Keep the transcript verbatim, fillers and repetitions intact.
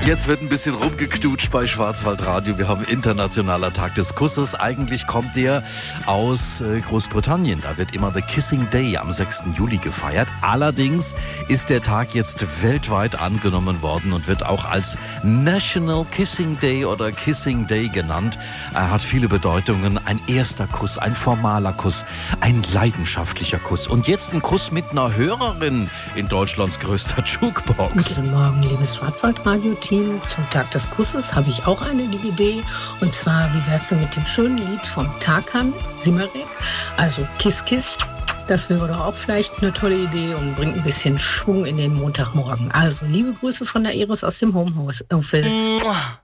Jetzt wird ein bisschen rumgeknutscht bei Schwarzwaldradio. Wir haben Internationaler Tag des Kusses. Eigentlich kommt der aus äh, Großbritannien. Da wird immer The Kissing Day am sechsten Juli gefeiert. Allerdings ist der Tag jetzt weltweit angenommen worden und wird auch als National Kissing Day oder Kissing Day genannt. Er hat viele Bedeutungen. Ein erster Kuss, ein formaler Kuss, ein leidenschaftlicher Kuss. Und jetzt ein Kuss mit einer Hörerin in Deutschlands größter Jukebox. Guten Morgen, liebes Schwarzwaldradio-Team. Zum Tag des Kusses habe ich auch eine Idee. Und zwar, wie wär's denn mit dem schönen Lied von Tarkan Simerek? Also Kiss Kiss. Das wäre doch auch vielleicht eine tolle Idee und bringt ein bisschen Schwung in den Montagmorgen. Also liebe Grüße von der Iris aus dem Homeoffice.